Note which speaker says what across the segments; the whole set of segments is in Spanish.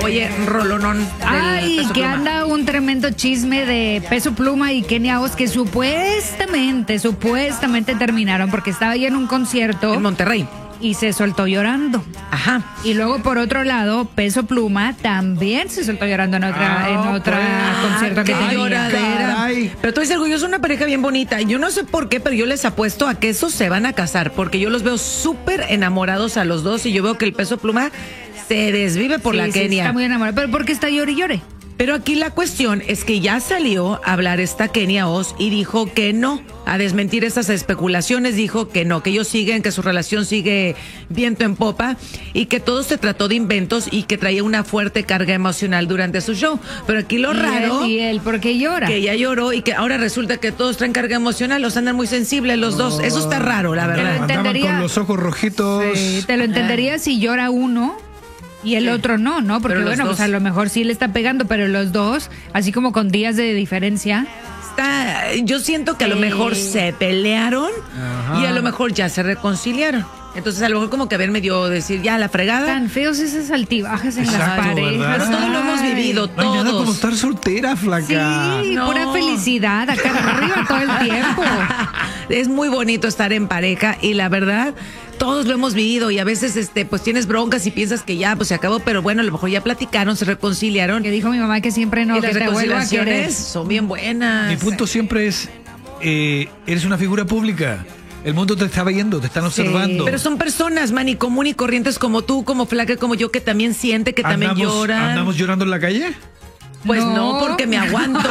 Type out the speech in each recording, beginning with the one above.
Speaker 1: Oye, rolonón.
Speaker 2: Ay, que anda un tremendo chisme de Peso Pluma y Kenia Os que supuestamente terminaron porque estaba ahí en un concierto.
Speaker 1: En Monterrey.
Speaker 2: Y se soltó llorando.
Speaker 1: Ajá.
Speaker 2: Y luego, por otro lado, Peso Pluma también se soltó llorando en otra concierto que tenía.
Speaker 1: Lloradera. Pero tú dices, yo es una pareja bien bonita. Yo no sé por qué, pero yo les apuesto a que esos se van a casar, porque yo los veo súper enamorados a los dos y yo veo que el Peso Pluma se desvive por la Kenia.
Speaker 2: Está muy enamorado. ¿Pero por qué está llore y llore?
Speaker 1: Pero aquí la cuestión es que ya salió a hablar esta Kenia Os y dijo que no, a desmentir esas especulaciones, dijo que no, que ellos siguen, que su relación sigue viento en popa y que todo se trató de inventos y que traía una fuerte carga emocional durante su show. Pero aquí lo raro...
Speaker 2: ¿Y él por qué llora?
Speaker 1: Que ella lloró y que ahora resulta que todos traen carga emocional, los andan muy sensibles los dos. Eso está raro, la verdad.
Speaker 3: Andaban con los ojos rojitos.
Speaker 2: Sí, te lo entendería si llora uno y el otro no, porque bueno, pues a lo mejor sí le está pegando, pero los dos, así como con días de diferencia.
Speaker 1: Yo siento que a lo mejor se pelearon y a lo mejor ya se reconciliaron. Entonces a lo mejor como que haber medio decir ya la fregada.
Speaker 2: Tan feos esas altibajas en las parejas.
Speaker 1: Pero todos lo hemos vivido,
Speaker 3: No hay nada
Speaker 1: todos.
Speaker 3: como estar soltera, flaca.
Speaker 2: Sí, pura felicidad, acá arriba todo el tiempo.
Speaker 1: Es muy bonito estar en pareja y la verdad, todos lo hemos vivido y a veces pues tienes broncas y piensas que ya pues se acabó, pero bueno, a lo mejor ya platicaron, se reconciliaron.
Speaker 2: Que dijo mi mamá que siempre no,
Speaker 1: Y
Speaker 2: que
Speaker 1: las
Speaker 2: te vuelva a querer.
Speaker 1: reconciliaciones son bien buenas.
Speaker 3: Mi punto siempre es, eres una figura pública. El mundo te está viendo, te están observando.
Speaker 1: Pero son personas, Manny, común y corrientes como tú, como Flaca, como yo, que también siente, que también lloran.
Speaker 3: ¿Andamos llorando en la calle?
Speaker 1: Pues no, porque me aguanto.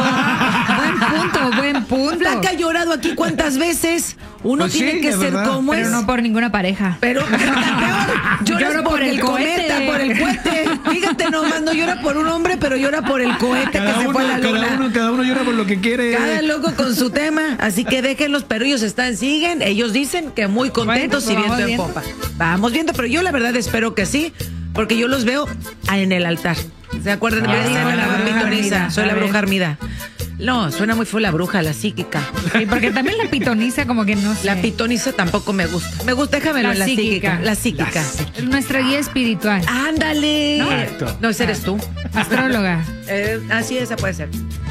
Speaker 2: Buen punto.
Speaker 1: Flaca ha llorado aquí cuántas veces. Uno
Speaker 3: Pues
Speaker 1: tiene
Speaker 3: sí,
Speaker 1: que
Speaker 3: de
Speaker 1: ser
Speaker 3: verdad.
Speaker 1: como
Speaker 2: Pero
Speaker 1: es.
Speaker 2: no por ninguna pareja.
Speaker 1: Pero peor, lloras por el cometa, por el cohete. Fíjate nomás, no llora por un hombre, pero llora por el cohete que se fue a la luna.
Speaker 3: Cada uno llora por lo que quiere.
Speaker 1: Cada loco con su sistema, así que déjenlos, pero ellos siguen, ellos dicen que muy contentos y viento en popa. Vamos viendo, pero yo la verdad espero que sí, porque yo los veo en el altar. ¿Se acuerdan de la pitoniza? Soy la bruja Armida. No, suena muy feo la bruja, la psíquica.
Speaker 2: Sí, porque también la pitoniza como que no sé.
Speaker 1: La pitoniza tampoco me gusta. Me gusta, déjamelo en la psíquica. La psíquica.
Speaker 2: Es nuestra guía espiritual.
Speaker 1: ¡Ándale!
Speaker 3: Exacto.
Speaker 1: No, ese eres tú.
Speaker 2: Astróloga.
Speaker 1: Así esa puede ser.